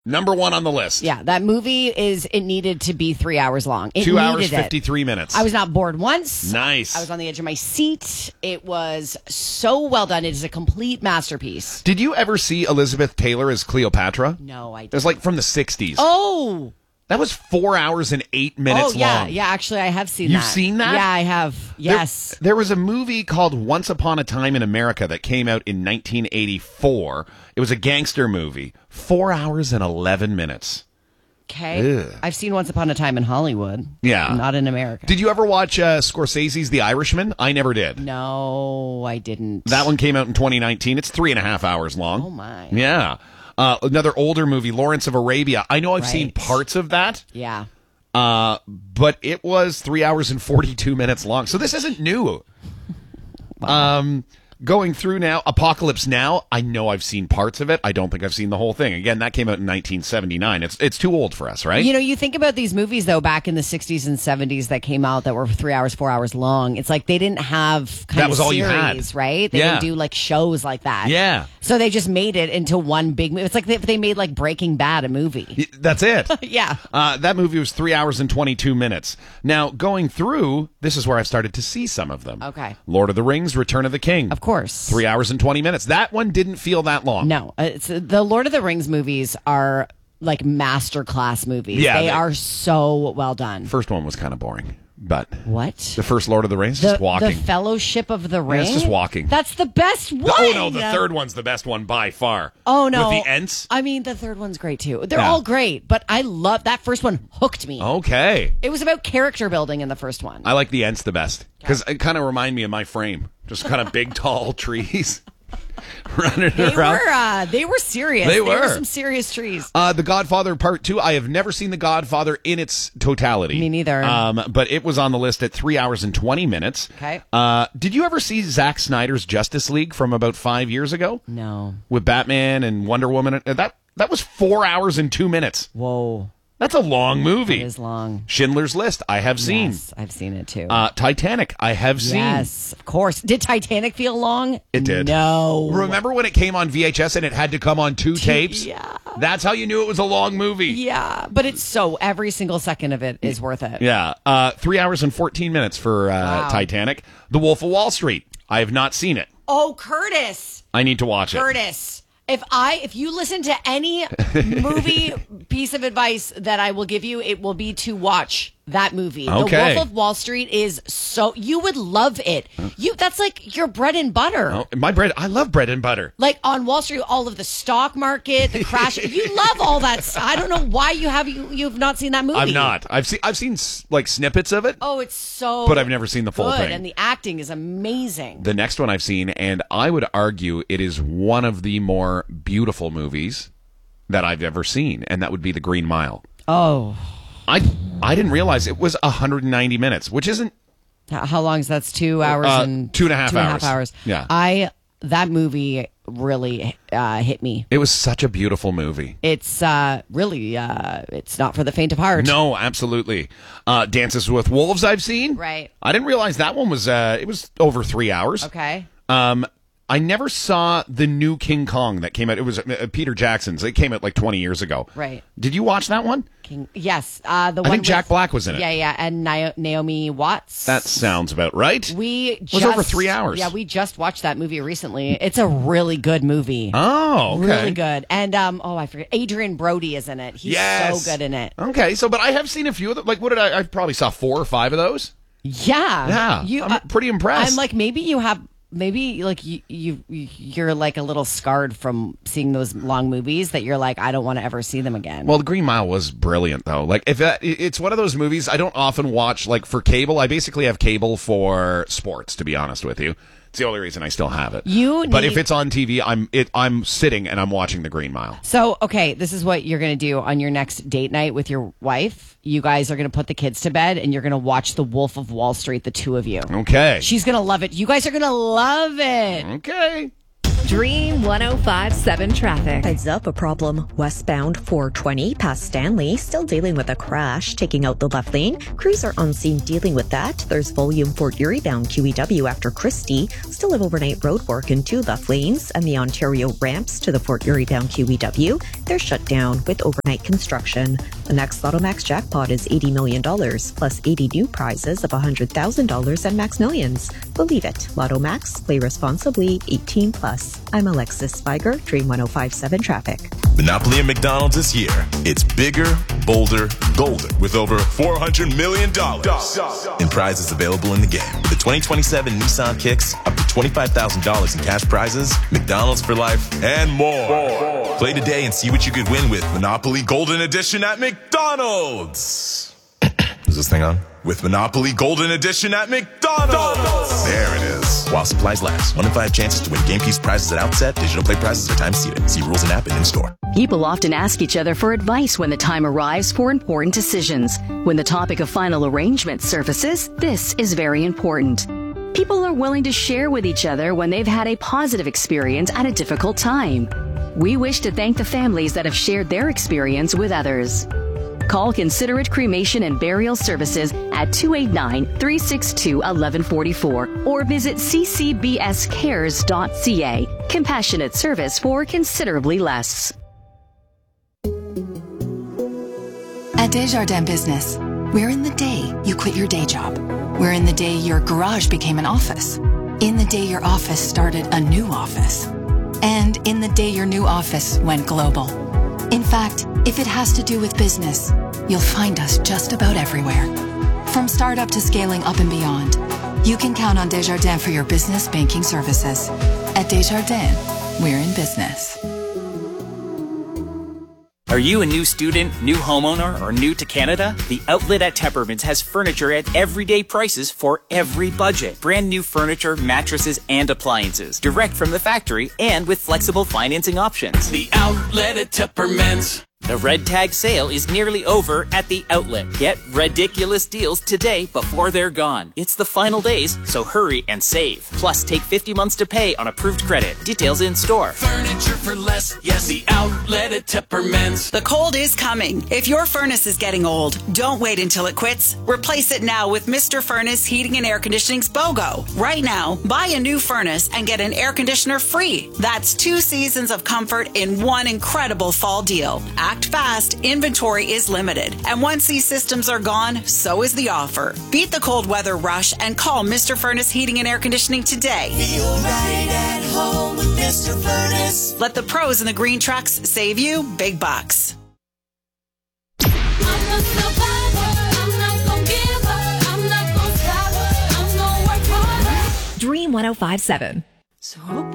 Number one on the list. Yeah, that movie it needed to be 3 hours long. It 2 hours, needed it. 53 minutes. I was not bored once. Nice. I was on the edge of my seat. It was so well done. It is a complete masterpiece. Did you ever see Elizabeth Taylor as Cleopatra? No, I didn't. It was like from the 60s. Oh! That was 4 hours and 8 minutes long. Yeah, actually, I have seen that. You've seen that? Yeah, I have. Yes. There was a movie called Once Upon a Time in America that came out in 1984. It was a gangster movie. 4 hours and 11 minutes. Okay. Ugh. I've seen Once Upon a Time in Hollywood. Yeah. Not in America. Did you ever watch Scorsese's The Irishman? I never did. No, I didn't. That one came out in 2019. It's 3.5 hours long. Oh, my. Yeah. Another older movie, Lawrence of Arabia. I know I've seen Right. parts of that. Yeah. But it was 3 hours and 42 minutes long. So this isn't new. Going through now, Apocalypse Now. I know I've seen parts of it. I don't think I've seen the whole thing. Again, that came out in 1979. It's too old for us, right? You know, you think about these movies, though, back in the 60s and 70s that came out that were 3 hours, 4 hours long. It's like they didn't have That was of all you had. series, right? They Yeah. didn't do like shows like that. Yeah. So they just made it into one big movie. It's like they made like Breaking Bad a movie. That's it. Yeah. That movie was 3 hours and 22 minutes. Now, going through, this is where I've started to see some of them. Okay. Lord of the Rings, Return of the King. Of course. 3 hours and 20 minutes. That one didn't feel that long. No, the Lord of the Rings movies are like masterclass movies. Yeah, they they- are so well done. First one was kind of boring, but What? the first Lord of the Rings is just walking. The Fellowship of the Ring? it's just walking. That's the best one. Oh, no, the third one's the best one by far. Oh, no. With the Ents? I mean, the third one's great, too. They're Yeah. all great, but I love that first one hooked me. Okay. It was about character building in the first one. I like the Ents the best because it kind of remind me of my frame. Just kind of big, tall trees running around. They were serious. They They were were. some serious trees. The Godfather Part 2. I have never seen The Godfather in its totality. Me neither. But it was on the list at 3 hours and 20 minutes. Okay. Did you ever see Zack Snyder's Justice League from about 5 years ago? No. With Batman and Wonder Woman? That was 4 hours and 2 minutes. Whoa. That's a long movie. It is long. Schindler's List. I have seen. Yes, I've seen it, too. Titanic. I have seen. Yes, of course. Did Titanic feel long? It did. No. Remember when it came on VHS and it had to come on two tapes? Yeah. That's how you knew it was a long movie. Yeah, but it's so every single second of it is worth it. Yeah. 3 hours and 14 minutes for Titanic. The Wolf of Wall Street. I have not seen it. Oh, Curtis. I need to watch it. Curtis. If you listen to any movie piece of advice that I will give you, it will be to watch that movie. Okay. The Wolf of Wall Street is you would love it. That's like your bread and butter. Oh, I love bread and butter. Like on Wall Street, all of the stock market, the crash. You love all that stuff. I don't know why you've not seen that movie. I'm not. I've seen like snippets of it. Oh, it's so But I've never seen the full good, thing. and the acting is amazing. The next one I've seen, and I would argue it is one of the more beautiful movies that I've ever seen, and that would be The Green Mile. Oh. I didn't realize it was 190 minutes, which isn't How long is that? It's 2 hours and 2.5 hours. Yeah. That movie really hit me. It was such a beautiful movie. It's really it's not for the faint of heart. No, absolutely. Dances with Wolves I've seen. Right. I didn't realize that one was it was over 3 hours. Okay. I never saw the new King Kong that came out. It was Peter Jackson's. It came out like 20 years ago. Right. Did you watch that one? Yes. The one I think Jack Black was in it. Yeah, and Naomi Watts. That sounds about right. It was over 3 hours. Yeah, we just watched that movie recently. It's a really good movie. Oh, okay. Really good. And I forget. Adrian Brody is in it. He's Yes. so good in it. Okay, but I have seen a few of them. Like, what did I probably saw 4 or 5 of those. Yeah. Yeah. I'm pretty impressed. I'm like, maybe like you're like a little scarred from seeing those long movies that you're like, I don't want to ever see them again. Well, The Green Mile was brilliant, though. Like, it's one of those movies I don't often watch, like, for cable. I basically have cable for sports, to be honest with you. It's the only reason I still have it. But if it's on TV, I'm sitting and I'm watching The Green Mile. So, okay, this is what you're going to do on your next date night with your wife. You guys are going to put the kids to bed and you're going to watch The Wolf of Wall Street, the two of you. Okay. She's going to love it. You guys are going to love it. Okay. Dream 105.7 traffic. Heads up, a problem westbound 420 past Stanley. Still dealing with a crash, taking out the left lane. Crews are on scene dealing with that. There's volume Fort Erie bound QEW after Christie. Still have overnight road work in 2 left lanes. And the Ontario ramps to the Fort Erie bound QEW. They're shut down with overnight construction. The next Lotto Max jackpot is $80 million, plus 80 new prizes of $100,000 and Max Millions. Believe it. Lotto Max. Play responsibly. 18 plus. I'm Alexis Spiger, Dream 105.7 Traffic. Monopoly at McDonald's is here. It's bigger, bolder, golden, with over $400 million in prizes available in the game. With the 2027 Nissan Kicks, up to $25,000 in cash prizes, McDonald's for life, and more. Play today and see what you could win with Monopoly Golden Edition at McDonald's. Is this thing on? With Monopoly Golden Edition at McDonald's. There it is. While supplies last. 1 in 5 chances to win game piece prizes at outset. Digital play prizes are time seated. See rules and app and in-store. People often ask each other for advice when the time arrives for important decisions. When the topic of final arrangement surfaces, this is very important. People are willing to share with each other when they've had a positive experience at a difficult time. We wish to thank the families that have shared their experience with others. Call Considerate Cremation and Burial Services at 289-362-1144 or visit ccbscares.ca. Compassionate service for considerably less. At Desjardins Business, we're in the day you quit your day job. We're in the day your garage became an office. In the day your office started a new office. And in the day your new office went global. In fact, if it has to do with business, you'll find us just about everywhere. From startup to scaling up and beyond, you can count on Desjardins for your business banking services. At Desjardins, we're in business. Are you a new student, new homeowner, or new to Canada? The Outlet at Tempermans has furniture at everyday prices for every budget. Brand new furniture, mattresses, and appliances. Direct from the factory and with flexible financing options. The Outlet at Tempermans. The Red Tag sale is nearly over at the Outlet. Get ridiculous deals today before they're gone. It's the final days, so hurry and save. Plus, take 50 months to pay on approved credit. Details in store. Furniture for less, yes, the Outlet at Tempermans. The cold is coming. If your furnace is getting old, don't wait until it quits. Replace it now with Mr. Furnace Heating and Air Conditioning's BOGO. Right now, buy a new furnace and get an air conditioner free. That's 2 seasons of comfort in one incredible fall deal. Act fast, inventory is limited. And once these systems are gone, so is the offer. Beat the cold weather rush and call Mr. Furnace Heating and Air Conditioning today. Feel right at home with Mr. Furnace. Let the pros in the green trucks save you big bucks. I'm a survivor. I'm not gonna give up. I'm not gonna stop. I'm gonna work harder. Dream 105.7. So